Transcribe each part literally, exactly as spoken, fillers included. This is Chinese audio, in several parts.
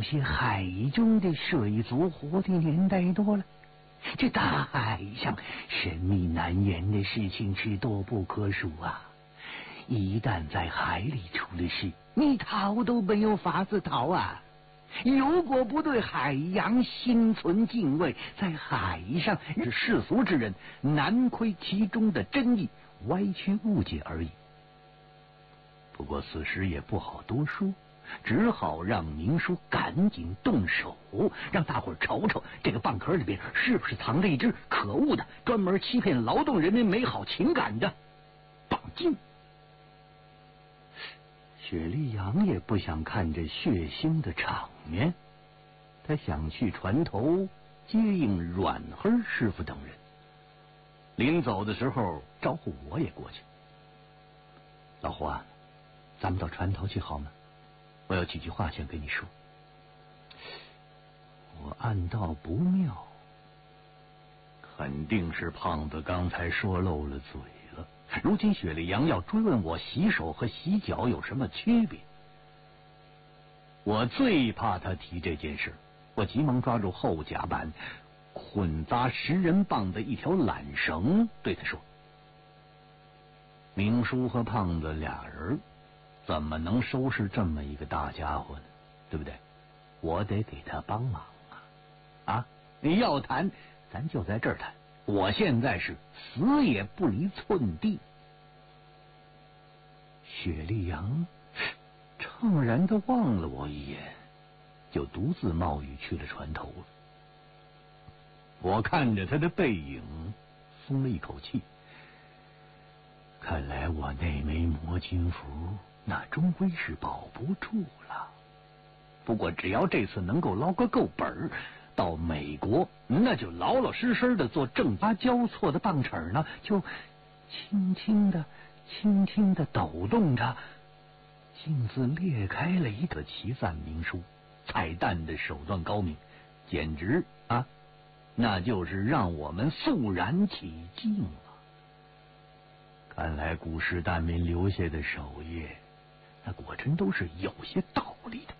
些海中的水族活的年代多了。这大海上神秘难言的事情是多不可数啊！一旦在海里出了事，你逃都没有法子逃啊！如果不对海洋心存敬畏，在海上是世俗之人难窥其中的真意，歪曲误解而已。不过此时也不好多说，只好让明叔赶紧动手，让大伙儿瞅瞅这个蚌壳里边是不是藏着一只可恶的、专门欺骗劳动人民美好情感的蚌精。雪莉杨也不想看这血腥的场面，他想去船头接应阮黑师傅等人。临走的时候招呼我也过去。老胡啊，咱们到船头去好吗？我有几句话想跟你说。我暗道不妙，肯定是胖子刚才说漏了嘴了。如今雪莉杨要追问我洗手和洗脚有什么区别，我最怕他提这件事。我急忙抓住后甲板捆扎食人蚌的一条缆绳，对他说：明叔和胖子俩人怎么能收拾这么一个大家伙呢？对不对？我得给他帮忙啊！啊，你要谈，咱就在这儿谈。我现在是死也不离寸地。雪莉杨怅然的望了我一眼，就独自冒雨去了船头了。我看着他的背影，松了一口气。看来我那枚魔金符那终归是保不住了。不过只要这次能够捞个够本儿，到美国那就老老实实的做正八交错的棒齿呢，就轻轻的轻轻的抖动着，镜子裂开了一个齐赞明书，彩蛋的手段高明，简直啊，那就是让我们肃然起敬了。看来古时大民留下的守业，那果真都是有些道理的。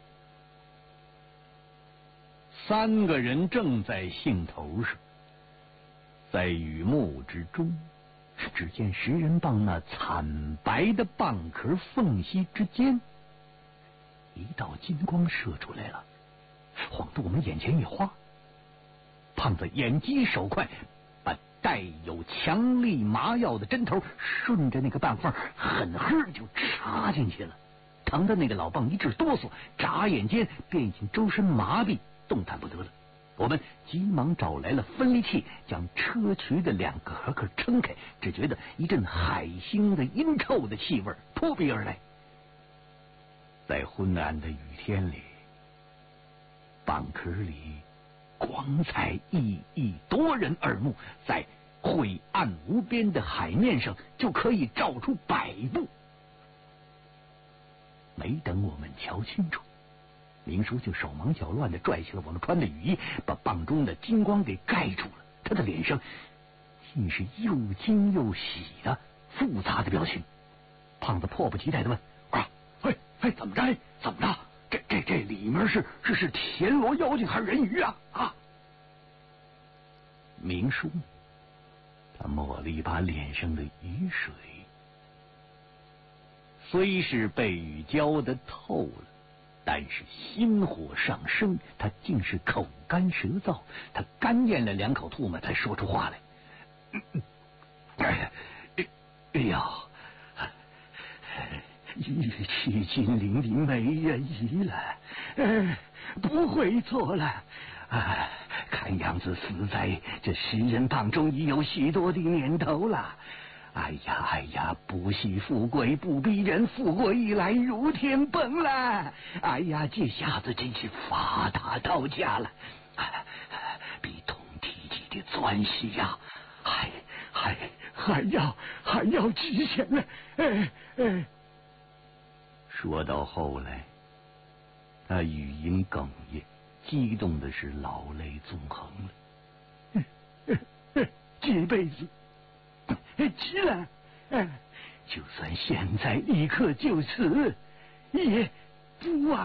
三个人正在兴头上，在雨幕之中，只见食人蚌那惨白的蚌壳缝隙之间，一道金光射出来了，晃得我们眼前一花。胖子眼疾手快，把带有强力麻药的针头顺着那个蚌缝狠狠就插进去了，疼的那个老蚌一阵哆嗦，眨眼间便已经周身麻痹，动弹不得了。我们急忙找来了分离器，将砗磲的两个壳壳撑开，只觉得一阵海腥的阴臭的气味扑鼻而来。在昏暗的雨天里，蚌壳里光彩熠熠，夺人耳目，在晦暗无边的海面上就可以照出百步。没等我们瞧清楚，明叔就手忙脚乱地拽起了我们穿的雨衣，把蚌中的金光给盖住了。他的脸上尽是又惊又喜的复杂的表情。胖子迫不及待地问：啊，嘿，嘿，怎么着？怎么着？这这这里面是是是田螺妖精还是人鱼啊？啊！明叔他抹了一把脸上的雨水，虽是被雨浇得透了，但是心火上升，他竟是口干舌燥。他干咽了两口唾沫，才说出话来：哎哎呀，玉器金陵里没人医了，呃，不会错了。啊，看样子死在这食人蚌中已有许多的年头了。哎呀哎呀，不惜富贵不逼人，富贵一来如天崩了。哎呀，这下子真是发达到家了，哎、比同体积的钻石呀，还还还要还要值钱呢。哎哎，说到后来，他语音哽咽，激动的是老泪纵横了。这辈子值了，就算现在立刻就死，也不枉